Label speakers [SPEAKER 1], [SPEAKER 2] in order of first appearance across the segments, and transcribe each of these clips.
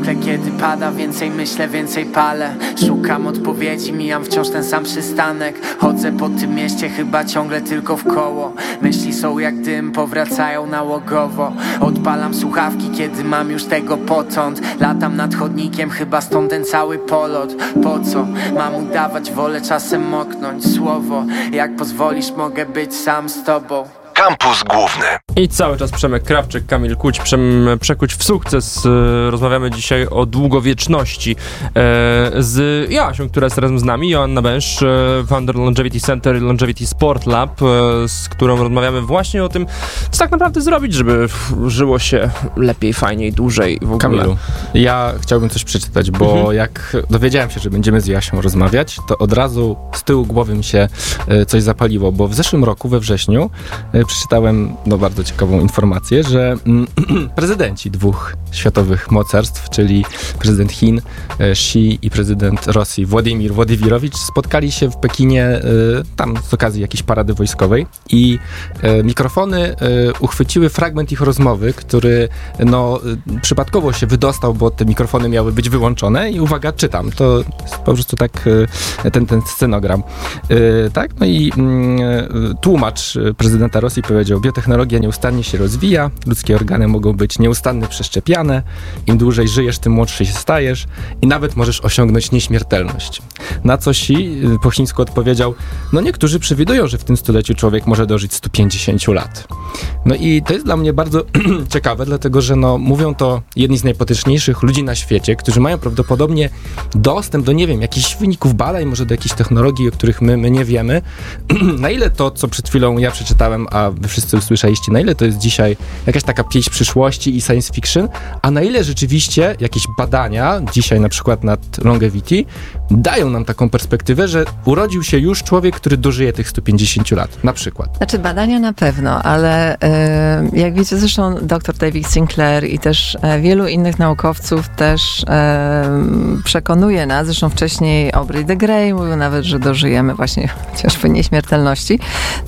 [SPEAKER 1] zwykle kiedy pada, więcej myślę, więcej palę. Szukam odpowiedzi, mijam wciąż ten sam przystanek. Chodzę po tym mieście chyba ciągle tylko w koło. Myśli są jak dym, powracają nałogowo. Odpalam słuchawki, kiedy mam już tego potąd. Latam nad chodnikiem, chyba stąd ten cały polot. Po co? Mam udawać, wolę czasem moknąć słowo. Jak pozwolisz, mogę być sam z tobą.
[SPEAKER 2] Kampus Główny.
[SPEAKER 3] I cały czas Przemek Krawczyk, Kamil Kuć, Przekuć w sukces. Rozmawiamy dzisiaj o długowieczności z Joasią, która jest razem z nami, Joanna Bęż, founder Longevity Center i Longevity Sport Lab, z którą rozmawiamy właśnie o tym, co tak naprawdę zrobić, żeby żyło się lepiej, fajniej, dłużej w ogóle.
[SPEAKER 4] Kamilu, ja chciałbym coś przeczytać, bo jak dowiedziałem się, że będziemy z Joasią rozmawiać, to od razu z tyłu głowy mi się coś zapaliło, bo w zeszłym roku, we wrześniu, przeczytałem bardzo ciekawą informację, że prezydenci dwóch światowych mocarstw, czyli prezydent Chin Xi i prezydent Rosji Władimir Władimirowicz, spotkali się w Pekinie tam z okazji jakiejś parady wojskowej i mikrofony uchwyciły fragment ich rozmowy, który przypadkowo się wydostał, bo te mikrofony miały być wyłączone i uwaga, czytam, to jest po prostu tak ten scenogram. Tak? No i tłumacz prezydenta Rosji powiedział: biotechnologia nieustannie się rozwija, ludzkie organy mogą być nieustannie przeszczepiane, im dłużej żyjesz, tym młodszy się stajesz i nawet możesz osiągnąć nieśmiertelność. Na co Xi po chińsku odpowiedział: niektórzy przewidują, że w tym stuleciu człowiek może dożyć 150 lat. No i to jest dla mnie bardzo ciekawe, dlatego że mówią to jedni z najpotężniejszych ludzi na świecie, którzy mają prawdopodobnie dostęp do, jakichś wyników badań, może do jakichś technologii, o których my nie wiemy. Na ile to, co przed chwilą ja przeczytałem, a wy wszyscy usłyszeliście, na ile to jest dzisiaj jakaś taka pieśń przyszłości i science fiction, a na ile rzeczywiście jakieś badania, dzisiaj na przykład nad longevity, dają nam taką perspektywę, że urodził się już człowiek, który dożyje tych 150 lat, na przykład.
[SPEAKER 5] Znaczy badania na pewno, ale jak wiecie, zresztą dr David Sinclair i też wielu innych naukowców też przekonuje nas, zresztą wcześniej Aubrey de Grey mówił nawet, że dożyjemy właśnie chociażby nieśmiertelności.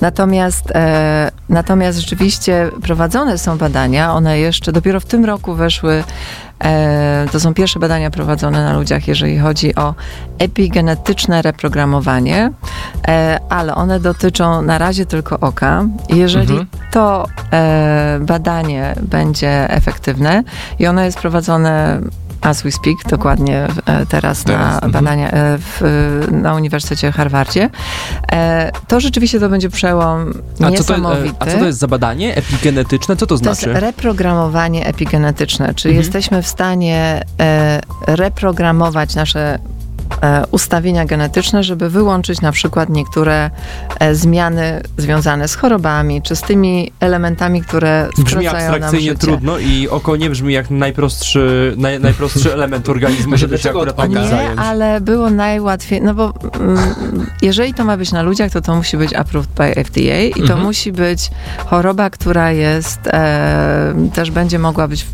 [SPEAKER 5] Natomiast rzeczywiście prowadzone są badania, one jeszcze dopiero w tym roku weszły. To są pierwsze badania prowadzone na ludziach, jeżeli chodzi o epigenetyczne reprogramowanie, ale one dotyczą na razie tylko oka. Jeżeli to badanie będzie efektywne i ono jest prowadzone as we speak, dokładnie teraz na badania na Uniwersytecie w Harvardzie, to rzeczywiście to będzie przełom niesamowity.
[SPEAKER 3] A co to jest za badanie epigenetyczne? Co to znaczy?
[SPEAKER 5] To jest reprogramowanie epigenetyczne, czyli jesteśmy w stanie reprogramować nasze ustawienia genetyczne, żeby wyłączyć na przykład niektóre zmiany związane z chorobami, czy z tymi elementami, które
[SPEAKER 3] brzmi
[SPEAKER 5] skracają nam
[SPEAKER 3] abstrakcyjnie
[SPEAKER 5] życie.
[SPEAKER 3] trudno i oko nie brzmi jak najprostszy element organizmu, żeby się akurat tak zająć.
[SPEAKER 5] Nie, ale było najłatwiej, bo jeżeli to ma być na ludziach, to musi być approved by FDA i to musi być choroba, która jest, też będzie mogło być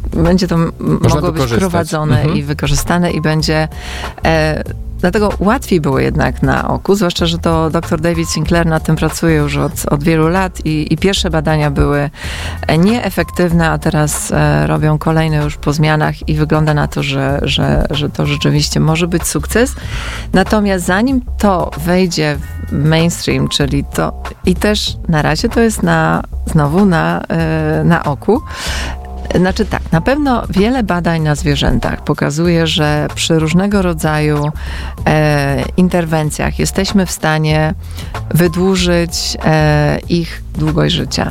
[SPEAKER 5] prowadzone i wykorzystane i będzie dlatego łatwiej było jednak na oku, zwłaszcza, że to dr David Sinclair nad tym pracuje już od wielu lat i pierwsze badania były nieefektywne, a teraz robią kolejne już po zmianach i wygląda na to, że to rzeczywiście może być sukces. Natomiast zanim to wejdzie w mainstream, czyli to i też na razie to jest znowu na oku. Znaczy tak, na pewno wiele badań na zwierzętach pokazuje, że przy różnego rodzaju interwencjach jesteśmy w stanie wydłużyć ich długość życia.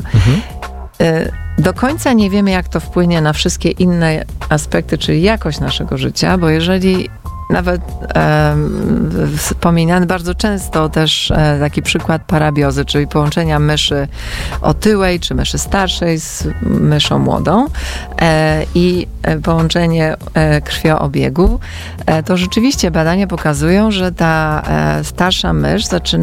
[SPEAKER 5] Do końca nie wiemy, jak to wpłynie na wszystkie inne aspekty, czyli jakość naszego życia, bo jeżeli nawet wspominany bardzo często też taki przykład parabiozy, czyli połączenia myszy otyłej czy myszy starszej z myszą młodą i połączenie krwioobiegu, to rzeczywiście badania pokazują, że ta starsza mysz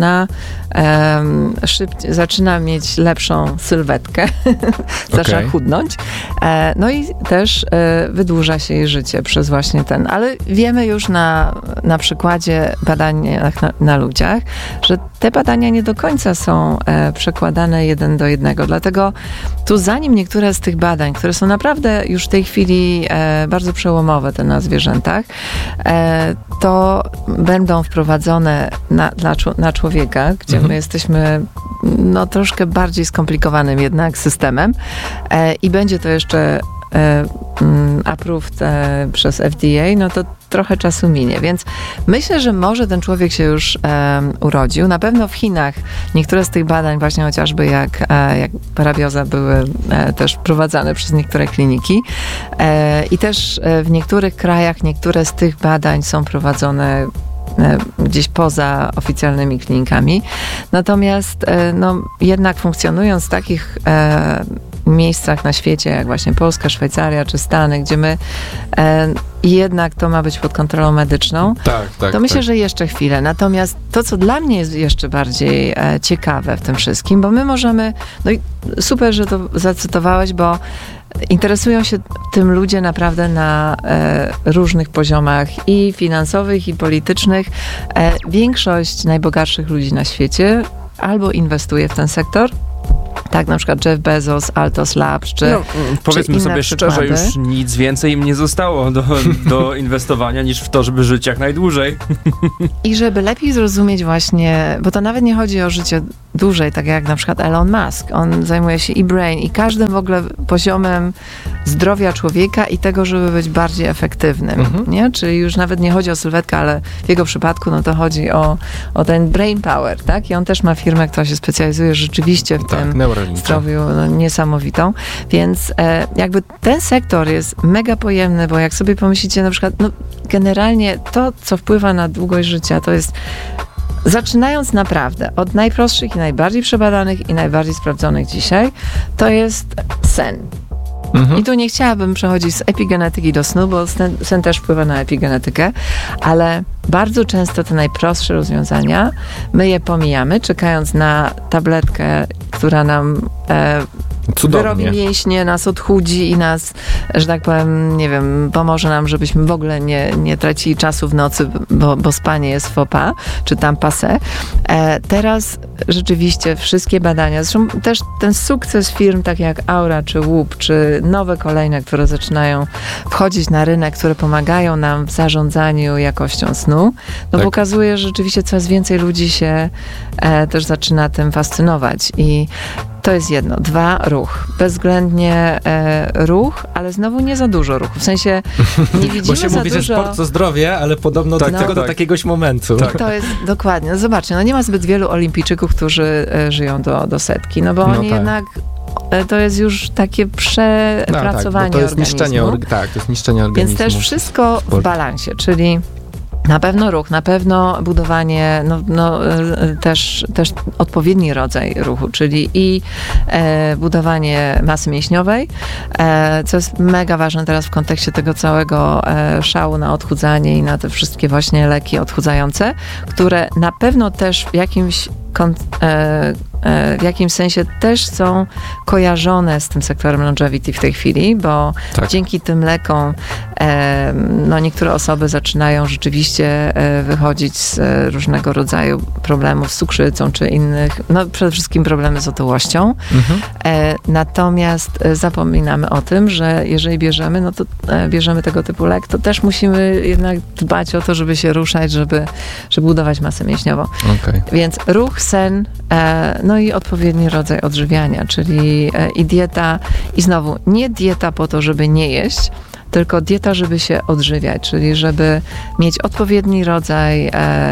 [SPEAKER 5] zaczyna mieć lepszą sylwetkę, zaczyna chudnąć, no i też wydłuża się jej życie przez właśnie ale wiemy już na przykładzie badań na ludziach, że te badania nie do końca są przekładane 1:1. Dlatego tu zanim niektóre z tych badań, które są naprawdę już w tej chwili bardzo przełomowe, te na zwierzętach, to będą wprowadzone na człowieka, gdzie my jesteśmy troszkę bardziej skomplikowanym jednak systemem i będzie to jeszcze approved przez FDA, to trochę czasu minie, więc myślę, że może ten człowiek się już urodził. Na pewno w Chinach niektóre z tych badań, właśnie chociażby jak parabioza, były też prowadzone przez niektóre kliniki i też w niektórych krajach niektóre z tych badań są prowadzone gdzieś poza oficjalnymi klinikami. Natomiast jednak funkcjonując w takich miejscach na świecie, jak właśnie Polska, Szwajcaria czy Stany, gdzie my jednak to ma być pod kontrolą medyczną, to myślę, że jeszcze chwilę. Natomiast to, co dla mnie jest jeszcze bardziej ciekawe w tym wszystkim, bo my możemy, i super, że to zacytowałeś, bo interesują się tym ludzie naprawdę na różnych poziomach i finansowych, i politycznych. Większość najbogatszych ludzi na świecie albo inwestuje w ten sektor, tak, na przykład Jeff Bezos, Altos Labs, czy
[SPEAKER 3] powiedzmy
[SPEAKER 5] czy
[SPEAKER 3] sobie szczerze, już nic więcej im nie zostało do inwestowania niż w to, żeby żyć jak najdłużej.
[SPEAKER 5] I żeby lepiej zrozumieć właśnie, bo to nawet nie chodzi o życie dłużej, tak jak na przykład Elon Musk. On zajmuje się i brain, i każdym w ogóle poziomem zdrowia człowieka i tego, żeby być bardziej efektywnym, nie? Czyli już nawet nie chodzi o sylwetkę, ale w jego przypadku, to chodzi o ten brain power, tak? I on też ma firmę, która się specjalizuje rzeczywiście w tym zdrowiu niesamowitą. Więc jakby ten sektor jest mega pojemny, bo jak sobie pomyślicie na przykład, generalnie to, co wpływa na długość życia, to jest zaczynając naprawdę od najprostszych i najbardziej przebadanych i najbardziej sprawdzonych dzisiaj, to jest sen. I tu nie chciałabym przechodzić z epigenetyki do snu, bo sen też wpływa na epigenetykę, ale bardzo często te najprostsze rozwiązania, my je pomijamy, czekając na tabletkę, która nam wyrobi mięśnie, nas odchudzi i nas, że tak powiem, nie wiem, pomoże nam, żebyśmy w ogóle nie tracili czasu w nocy, bo spanie jest faux pas, czy tam passé. Teraz rzeczywiście wszystkie badania, zresztą też ten sukces firm, tak jak Aura, czy Whoop, czy nowe kolejne, które zaczynają wchodzić na rynek, które pomagają nam w zarządzaniu jakością snu, pokazuje, że rzeczywiście coraz więcej ludzi się też zaczyna tym fascynować i to jest jedno. 2, ruch. Bezwzględnie ruch, ale znowu nie za dużo ruchu. W sensie nie widzimy
[SPEAKER 4] bo się
[SPEAKER 5] za
[SPEAKER 4] mówi,
[SPEAKER 5] dużo...
[SPEAKER 4] że sport to zdrowie, ale podobno do takiegoś momentu.
[SPEAKER 5] To jest dokładnie. Zobaczcie, nie ma zbyt wielu olimpijczyków, którzy żyją do setki, bo oni jednak to jest już takie przepracowanie
[SPEAKER 4] to jest
[SPEAKER 5] organizmu.
[SPEAKER 4] to jest niszczenie organizmu.
[SPEAKER 5] Więc też wszystko w balansie, czyli na pewno ruch, na pewno budowanie, też odpowiedni rodzaj ruchu, czyli i budowanie masy mięśniowej, co jest mega ważne teraz w kontekście tego całego szału na odchudzanie i na te wszystkie właśnie leki odchudzające, które na pewno też w jakimś sensie też są kojarzone z tym sektorem longevity w tej chwili, bo dzięki tym lekom niektóre osoby zaczynają rzeczywiście wychodzić z różnego rodzaju problemów z cukrzycą czy innych, przede wszystkim problemy z otyłością. Natomiast zapominamy o tym, że jeżeli bierzemy, to bierzemy tego typu lek, to też musimy jednak dbać o to, żeby się ruszać, żeby budować masę mięśniową. Więc ruch, sen, i odpowiedni rodzaj odżywiania, czyli i dieta, i znowu nie dieta po to, żeby nie jeść, tylko dieta, żeby się odżywiać, czyli żeby mieć odpowiedni rodzaj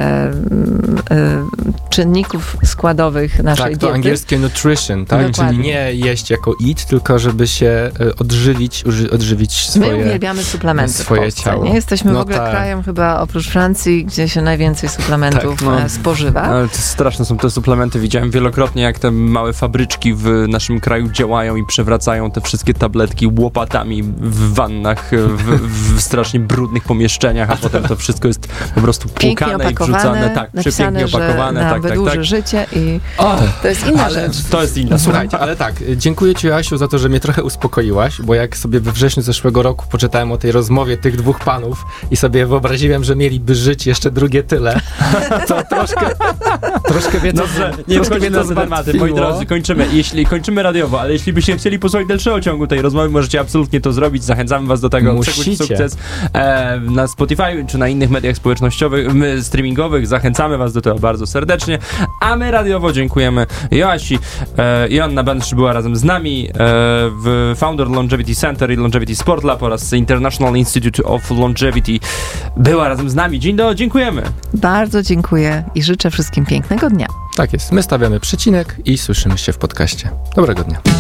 [SPEAKER 5] czynników składowych naszej diety.
[SPEAKER 4] Tak, to angielskie nutrition, tak? Czyli nie jeść jako eat, tylko żeby się odżywić swoje...
[SPEAKER 5] My uwielbiamy suplementy w Polsce,
[SPEAKER 4] ciało.
[SPEAKER 5] Nie jesteśmy w ogóle krajem chyba oprócz Francji, gdzie się najwięcej suplementów spożywa.
[SPEAKER 3] Ale to straszne są te suplementy. Widziałem wielokrotnie, jak te małe fabryczki w naszym kraju działają i przewracają te wszystkie tabletki łopatami w wannach w strasznie brudnych pomieszczeniach, a potem to wszystko jest po prostu płukane i wrzucane. Tak, przepięknie opakowane.
[SPEAKER 5] Że nam wydłuży
[SPEAKER 3] tak.
[SPEAKER 5] życie i to jest inna rzecz.
[SPEAKER 3] To jest inna.
[SPEAKER 4] Słuchajcie, ale tak, dziękuję ci, Joasiu, za to, że mnie trochę uspokoiłaś, bo jak sobie we wrześniu zeszłego roku poczytałem o tej rozmowie tych dwóch panów i sobie wyobraziłem, że mieliby żyć jeszcze drugie tyle, to troszkę mnie to
[SPEAKER 3] Dobrze, nie wchodźmy na te tematy, moi drodzy, kończymy radiowo, ale jeśli byście chcieli posłuchać dalszego ciągu tej rozmowy, możecie absolutnie to zrobić, zachęcamy was do tego. Przekuć sukces na Spotify czy na innych mediach społecznościowych, streamingowych, zachęcamy was do tego bardzo serdecznie, a my radiowo dziękujemy Joasi. Joanna Bench była razem z nami, w Founder Longevity Center i Longevity Sport Lab oraz International Institute of Longevity była razem z nami. Dziękujemy.
[SPEAKER 5] Bardzo dziękuję i życzę wszystkim pięknego dnia.
[SPEAKER 4] Tak jest, my stawiamy przecinek i słyszymy się w podcaście. Dobrego dnia.